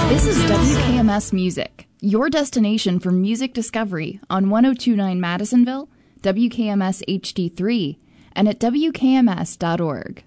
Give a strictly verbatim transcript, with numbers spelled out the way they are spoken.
This is W K M S Music, your destination for music discovery on one oh two point nine Madisonville, W K M S H D three, and at W K M S dot org.